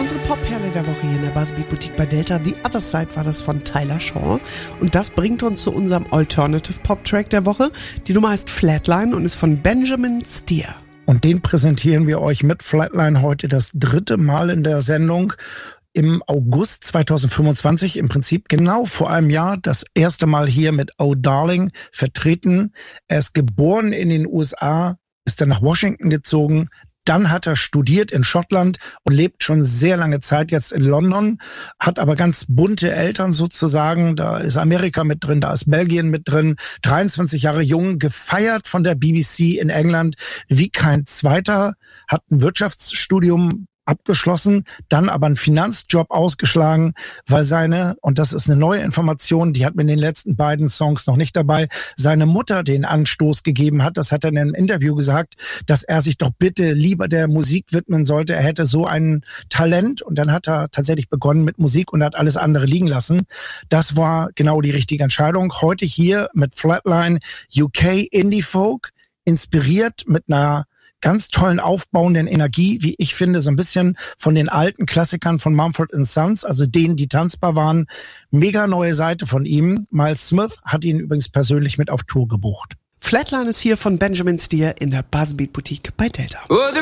Unsere Popperle der Woche hier in der Buzzbeat Boutique bei Delta. The Other Side war das von Tyler Shaw. Und das bringt uns zu unserem Alternative Pop Track der Woche. Die Nummer heißt Flatline und ist von Benjamin Steer. Und den präsentieren wir euch mit Flatline heute das 3. Mal in der Sendung. Im August 2025, im Prinzip genau vor einem Jahr, das erste Mal hier mit Oh Darling vertreten. Er ist geboren in den USA, ist dann nach Washington gezogen. Dann hat er studiert in Schottland und lebt schon sehr lange Zeit jetzt in London, hat aber ganz bunte Eltern sozusagen. Da ist Amerika mit drin, da ist Belgien mit drin. 23 Jahre jung, gefeiert von der BBC in England wie kein zweiter, hat ein Wirtschaftsstudium abgeschlossen, dann aber einen Finanzjob ausgeschlagen, weil seine, und das ist eine neue Information, die hat mir in den letzten beiden Songs noch nicht dabei, seine Mutter den Anstoß gegeben hat, das hat er in einem Interview gesagt, dass er sich doch bitte lieber der Musik widmen sollte, er hätte so ein Talent, und dann hat er tatsächlich begonnen mit Musik und hat alles andere liegen lassen. Das war genau die richtige Entscheidung. Heute hier mit Flatline, UK Indie Folk, inspiriert mit einer ganz tollen aufbauenden Energie, wie ich finde, so ein bisschen von den alten Klassikern von Mumford & Sons, also denen, die tanzbar waren. Mega neue Seite von ihm. Miles Smith hat ihn übrigens persönlich mit auf Tour gebucht. Flatline ist hier von Benjamin Steer in der Buzzbeat Boutique bei Delta. Oh, the